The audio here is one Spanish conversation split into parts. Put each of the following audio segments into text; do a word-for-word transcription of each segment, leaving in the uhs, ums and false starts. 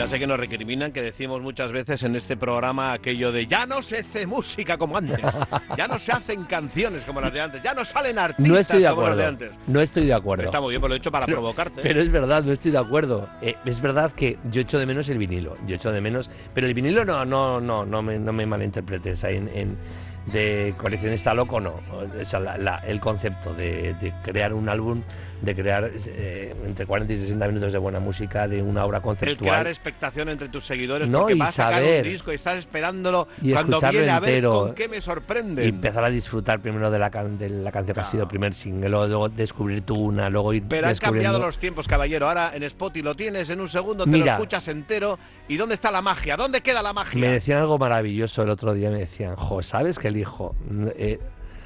Ya sé que nos recriminan que decimos muchas veces en este programa aquello de ya no se hace música como antes, ya no se hacen canciones como las de antes, ya no salen artistas no estoy de como acuerdo, las de antes. No estoy de acuerdo. Está muy bien, pero lo he hecho para pero, provocarte. Pero es verdad, no estoy de acuerdo. Eh, es verdad que yo echo de menos el vinilo, yo echo de menos, pero el vinilo no, no, no, no me, no me malinterpretes ahí en, en de coleccionista loco, no. O sea, la, la, el concepto de, de crear un álbum, de crear eh, entre cuarenta y sesenta minutos de buena música, de una obra conceptual. El crear expectación entre tus seguidores, no, porque y vas a sacar saber, un disco y estás esperándolo y cuando viene a ver entero, con qué me sorprende. Y empezar a disfrutar primero de la, can, de la canción claro. que ha sido el primer single, luego descubrir tú una, luego ir Pero han cambiado los tiempos, caballero. Ahora en Spotify lo tienes, en un segundo te Mira, lo escuchas entero. ¿Y dónde está la magia? ¿Dónde queda la magia? Me decían algo maravilloso el otro día, me decían, jo, ¿sabes que el hijo... Eh,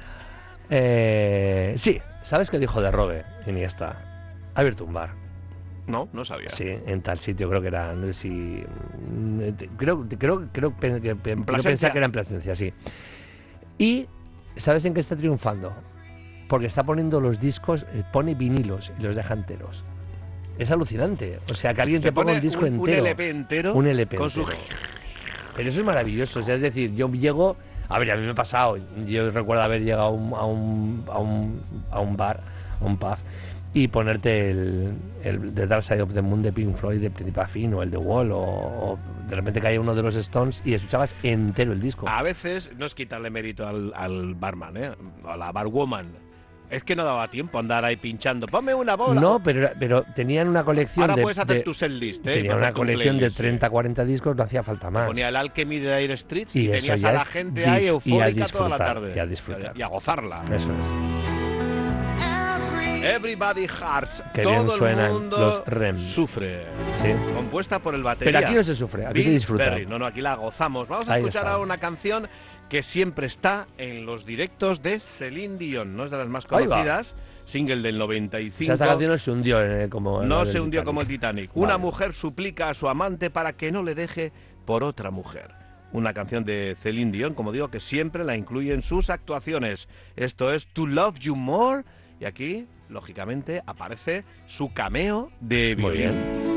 eh, sí, ¿sabes que el hijo de Robe Iniesta ha abierto un bar? No, no sabía. Sí, en tal sitio, creo que era, no sé si... Creo, creo, creo, creo, creo pensar que era en Plasencia, sí. Y, ¿sabes en qué está triunfando? Porque está poniendo los discos, pone vinilos y los deja enteros. Es alucinante. O sea, que alguien te, te ponga un disco un, entero. Un L P entero. Un L P con entero. Su... Pero eso es maravilloso. O sea, es decir, yo llego... A ver, a mí me ha pasado. Yo recuerdo haber llegado a un, a un, a un, a un bar, a un pub, y ponerte el, el The Dark Side of the Moon de Pink Floyd de principio a fin, o el The Wall, o, o de repente caía uno de los Stones y escuchabas entero el disco. A veces no es quitarle mérito al, al barman, ¿eh? A la barwoman. Es que no daba tiempo andar ahí pinchando. Ponme una bola. No, pero, pero tenían una colección. Ahora de, puedes hacer de, tu setlist, ¿eh? Tenían una colección playlist, de treinta, cuarenta discos, no hacía falta más. Ponía el Alchemy de Dire Streets y, y tenías a la gente ahí eufórica toda la tarde. Y a disfrutar. Y a gozarla. Eso es. Everybody Hearts. Qué Todo bien suenan el mundo los R E M. Sufre. Sí. Compuesta por el batería. Pero aquí no se sufre, aquí Bill se disfruta. Berry. No, no, aquí la gozamos. Vamos a ahí escuchar está. ahora una canción que siempre está en los directos de Celine Dion. No es de las más conocidas. Single del noventa y cinco. O sea, esta canción no se hundió eh, como No se hundió Titanic. como el Titanic. Vale. Una mujer suplica a su amante para que no le deje por otra mujer. Una canción de Celine Dion, como digo, que siempre la incluye en sus actuaciones. Esto es To Love You More. Y aquí, lógicamente, aparece su cameo de violín. Muy bien.